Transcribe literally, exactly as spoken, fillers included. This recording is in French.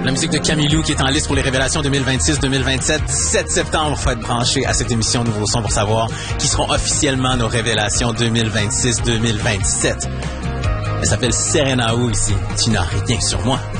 La musique de Camilou qui est en liste pour les révélations deux mille vingt-six deux mille vingt-sept. dix-sept septembre, il faut être branché à cette émission Nouveau Son pour savoir qui seront officiellement nos révélations deux mille vingt-six deux mille vingt-sept. Elle s'appelle Serena O ici. Tu n'as rien sur moi.